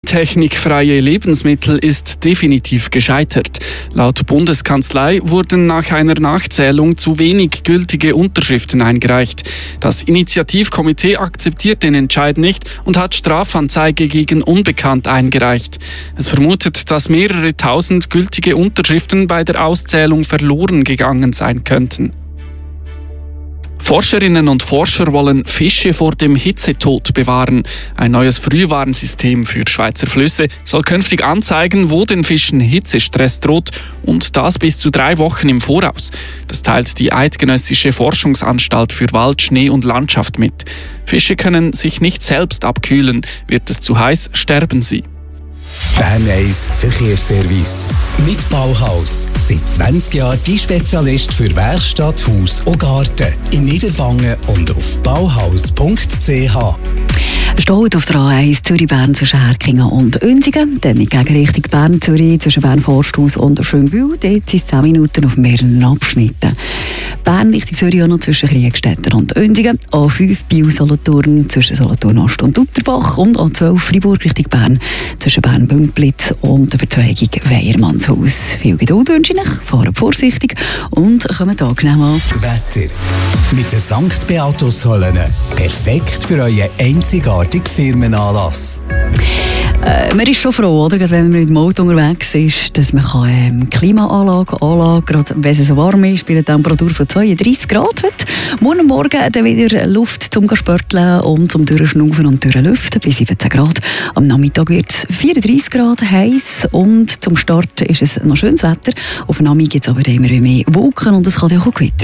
Technikfreie Lebensmittel ist definitiv gescheitert. Laut Bundeskanzlei wurden nach einer Nachzählung zu wenig gültige Unterschriften eingereicht. Das Initiativkomitee akzeptiert den Entscheid nicht und hat Strafanzeige gegen Unbekannt eingereicht. Es vermutet, dass mehrere tausend gültige Unterschriften bei der Auszählung verloren gegangen sein könnten. Forscherinnen und Forscher wollen Fische vor dem Hitzetod bewahren. Ein neues Frühwarnsystem für Schweizer Flüsse soll künftig anzeigen, wo den Fischen Hitzestress droht, und das bis zu 3 Wochen im Voraus. Das teilt die Eidgenössische Forschungsanstalt für Wald, Schnee und Landschaft mit. Fische können sich nicht selbst abkühlen. Wird es zu heiß, sterben sie. Bern 1 Verkehrsservice. Mit Bauhaus. Seit 20 Jahren die Spezialist für Werkstatt, Haus und Garten. In Niederwangen und auf bauhaus.ch. Staut auf der A1 Zürich-Bern zwischen Herkingen und Uenzingen. Dann in Gegenrichtung Bern-Zürich zwischen Bern-Forsthaus und Schönbühl. Dort sind es 10 Minuten auf mehreren Abschnitten. Bern Richtung Zürich auch noch zwischen Kriegstetten und Uenzingen. A5 Biel-Solothurn zwischen Solothurn-Ost und Utterbach. Und A12 Freiburg Richtung Bern zwischen Bern-Bümplitz und der Verzweigung Weiermannshaus. Viel Geduld wünsche ich euch, fahrt vorsichtig und kommt angenehm an. Wetter. Mit der St. Beatus-Höllen. Perfekt für euren einzigartigen Firmenanlass. Man ist schon froh, oder? Wenn man mit dem Auto unterwegs ist, dass man Klimaanlage anlagen kann, gerade wenn es so warm ist, bei einer Temperatur von 32 Grad hat. Morgen dann wieder Luft zum Spörteln und zum Durchschnaufen und Durchlüften bei 17 Grad. Am Nachmittag wird es 34 Grad heiß und zum Start ist es noch schönes Wetter. Auf dem Nami gibt es aber immer mehr Wolken und es kann auch Gewitter.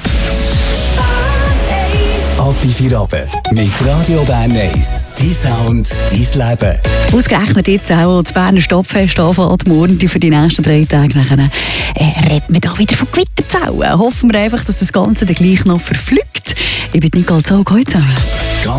Ab in 4 Abend mit Radio Bern 1. Dein Sound, dein Leben. Ausgerechnet jetzt auch das Berner Stadtfest anfängt, morgen für die nächsten 3 Tage. Nachher reden wir da wieder von Gewitterzellen. Hoffen wir einfach, dass das Ganze dann gleich noch verflügt. Ich bin nicht ganz so gut zusammen.